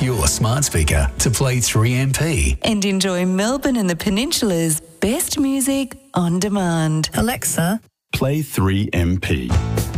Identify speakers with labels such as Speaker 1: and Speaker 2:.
Speaker 1: your smart speaker to play 3MP.
Speaker 2: And enjoy Melbourne and the Peninsula's best music on demand.
Speaker 3: Alexa,
Speaker 4: Play 3MP.